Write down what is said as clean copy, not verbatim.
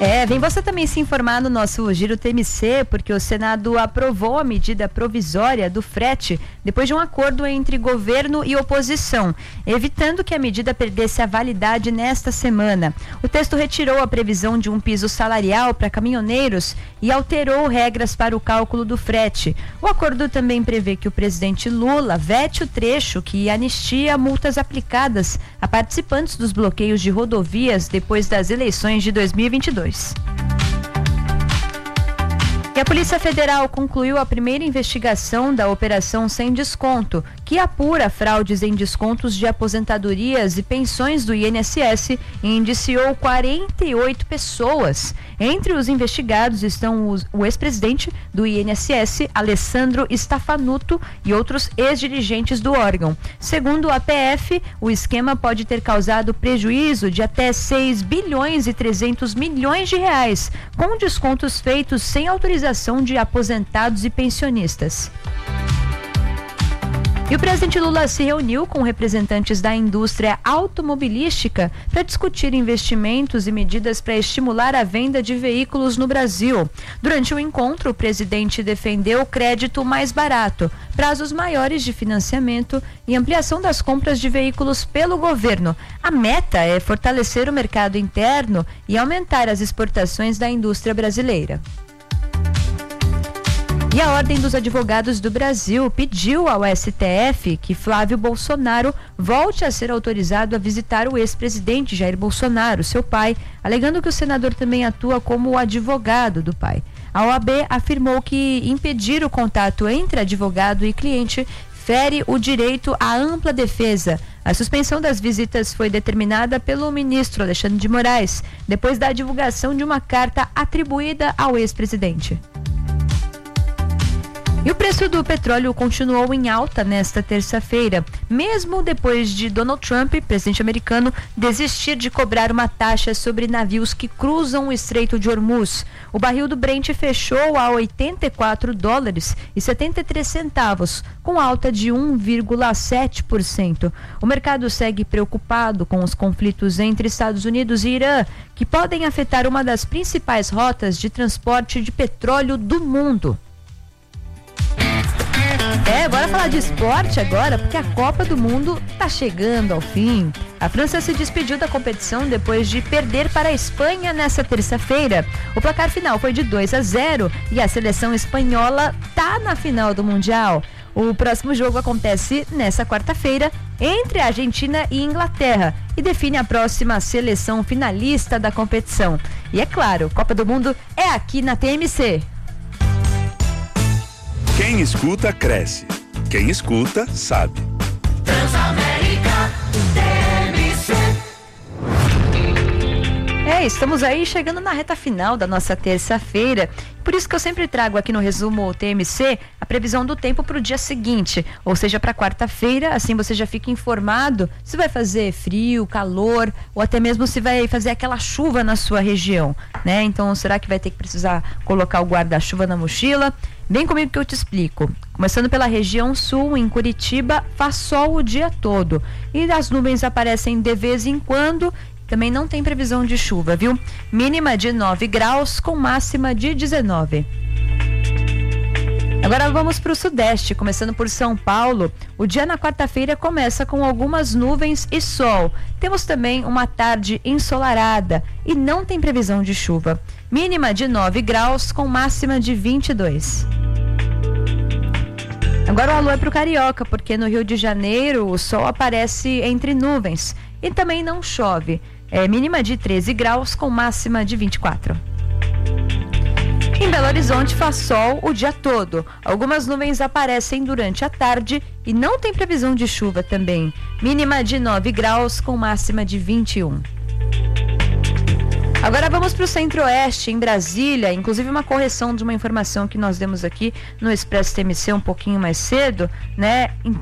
Vem você também se informar no nosso Giro TMC, porque o Senado aprovou a medida provisória do frete depois de um acordo entre governo e oposição, evitando que a medida perdesse a validade nesta semana. O texto retirou a previsão de um piso salarial para caminhoneiros e alterou regras para o cálculo do frete. O acordo também prevê que o presidente Lula vete o trecho que anistia multas aplicadas a participantes dos bloqueios de rodovias depois das eleições de 2022. E a Polícia Federal concluiu a primeira investigação da Operação Sem Desconto, que apura fraudes em descontos de aposentadorias e pensões do INSS e indiciou 48 pessoas. Entre os investigados estão o ex-presidente do INSS, Alessandro Stafanuto, e outros ex-dirigentes do órgão. Segundo a PF, o esquema pode ter causado prejuízo de até 6 bilhões e 300 milhões de reais, com descontos feitos sem autorização de aposentados e pensionistas. E o presidente Lula se reuniu com representantes da indústria automobilística para discutir investimentos e medidas para estimular a venda de veículos no Brasil. Durante o encontro, o presidente defendeu crédito mais barato, prazos maiores de financiamento e ampliação das compras de veículos pelo governo. A meta é fortalecer o mercado interno e aumentar as exportações da indústria brasileira. E a Ordem dos Advogados do Brasil pediu ao STF que Flávio Bolsonaro volte a ser autorizado a visitar o ex-presidente Jair Bolsonaro, seu pai, alegando que o senador também atua como advogado do pai. A OAB afirmou que impedir o contato entre advogado e cliente fere o direito à ampla defesa. A suspensão das visitas foi determinada pelo ministro Alexandre de Moraes, depois da divulgação de uma carta atribuída ao ex-presidente. E o preço do petróleo continuou em alta nesta terça-feira, mesmo depois de Donald Trump, presidente americano, desistir de cobrar uma taxa sobre navios que cruzam o Estreito de Hormuz. O barril do Brent fechou a $84,73, com alta de 1,7%. O mercado segue preocupado com os conflitos entre Estados Unidos e Irã, que podem afetar uma das principais rotas de transporte de petróleo do mundo. Bora falar de esporte agora, porque a Copa do Mundo está chegando ao fim. A França se despediu da competição depois de perder para a Espanha nessa terça-feira. O placar final foi de 2-0 e a seleção espanhola está na final do Mundial. O próximo jogo acontece nessa quarta-feira entre a Argentina e Inglaterra e define a próxima seleção finalista da competição. E é claro, Copa do Mundo é aqui na TMC. Quem escuta, cresce. Quem escuta, sabe. Transamérica TMC. Estamos aí chegando na reta final da nossa terça-feira. Por isso que eu sempre trago aqui no resumo TMC a previsão do tempo para o dia seguinte, ou seja, para quarta-feira. Assim você já fica informado se vai fazer frio, calor, ou até mesmo se vai fazer aquela chuva na sua região, né? Então, será que vai ter que precisar colocar o guarda-chuva na mochila? Vem comigo que eu te explico. Começando pela região sul, em Curitiba, faz sol o dia todo e as nuvens aparecem de vez em quando. Também não tem previsão de chuva, viu? Mínima de 9 graus com máxima de 19. Agora vamos para o sudeste, começando por São Paulo. O dia na quarta-feira começa com algumas nuvens e sol. Temos também uma tarde ensolarada e não tem previsão de chuva. Mínima de 9 graus com máxima de 22. Agora o alô é para o Carioca, porque no Rio de Janeiro o sol aparece entre nuvens e também não chove. Mínima de 13 graus com máxima de 24. Em Belo Horizonte faz sol o dia todo. Algumas nuvens aparecem durante a tarde e não tem previsão de chuva também. Mínima de 9 graus com máxima de 21. Agora vamos para o Centro-Oeste, em Brasília, inclusive uma correção de uma informação que nós demos aqui no Expresso TMC um pouquinho mais cedo, né? Então,